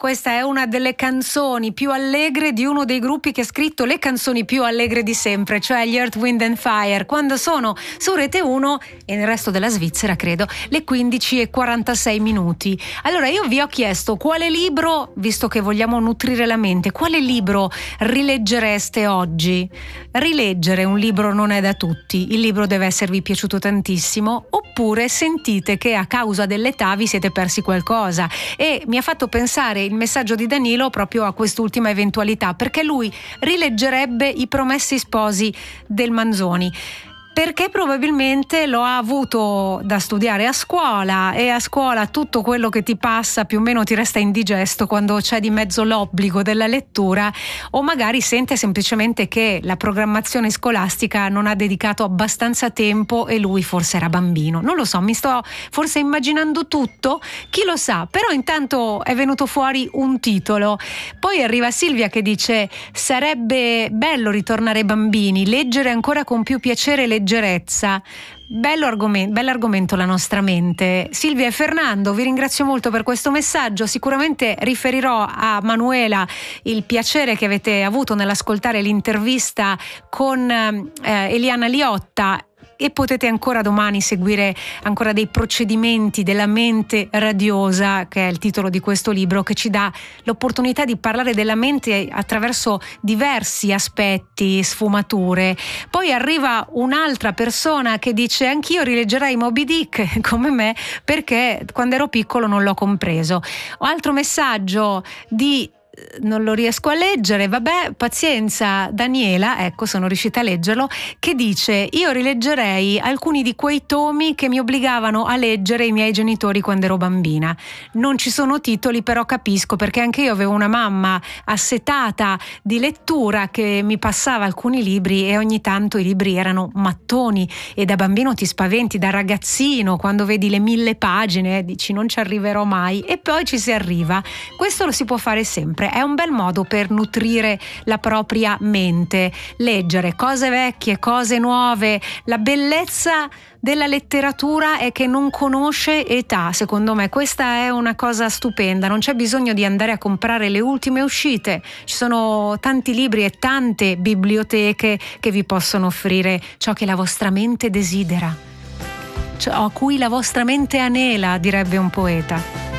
Questa è una delle canzoni più allegre di uno dei gruppi che ha scritto le canzoni più allegre di sempre, cioè gli Earth, Wind and Fire, quando sono su Rete 1 e nel resto della Svizzera, credo, le 15:46. Allora io vi ho chiesto quale libro, visto che vogliamo nutrire la mente, quale libro rileggereste oggi? Rileggere un libro non è da tutti, il libro deve esservi piaciuto tantissimo, oppure sentite che a causa dell'età vi siete persi qualcosa. E mi ha fatto pensare il messaggio di Danilo proprio a quest'ultima eventualità, perché lui rileggerebbe I Promessi Sposi del Manzoni, perché probabilmente lo ha avuto da studiare a scuola, e a scuola tutto quello che ti passa più o meno ti resta indigesto quando c'è di mezzo l'obbligo della lettura, o magari sente semplicemente che la programmazione scolastica non ha dedicato abbastanza tempo e lui forse era bambino. Non lo so, mi sto forse immaginando tutto, chi lo sa, però intanto è venuto fuori un titolo. Poi arriva Silvia che dice: sarebbe bello ritornare bambini, leggere ancora con più piacere leggerezza. Bell'argomento la nostra mente. Silvia e Fernando, vi ringrazio molto per questo messaggio. Sicuramente riferirò a Manuela il piacere che avete avuto nell'ascoltare l'intervista con Eliana Liotta, e potete ancora domani seguire ancora dei procedimenti della mente radiosa, che è il titolo di questo libro, che ci dà l'opportunità di parlare della mente attraverso diversi aspetti, sfumature. Poi arriva un'altra persona che dice: anch'io rileggerei Moby Dick come me, perché quando ero piccolo non l'ho compreso. Altro messaggio non lo riesco a leggere, vabbè, pazienza. Daniela, ecco, sono riuscita a leggerlo, che dice: io rileggerei alcuni di quei tomi che mi obbligavano a leggere i miei genitori quando ero bambina. Non ci sono titoli, però capisco, perché anche io avevo una mamma assetata di lettura che mi passava alcuni libri, e ogni tanto i libri erano mattoni e da bambino ti spaventi, da ragazzino quando vedi le 1000 pagine dici non ci arriverò mai, e poi ci si arriva. Questo lo si può fare sempre. È un bel modo per nutrire la propria mente, leggere cose vecchie, cose nuove. La bellezza della letteratura è che non conosce età, secondo me questa è una cosa stupenda. Non c'è bisogno di andare a comprare le ultime uscite, ci sono tanti libri e tante biblioteche che vi possono offrire ciò che la vostra mente desidera, a cui la vostra mente anela, direbbe un poeta.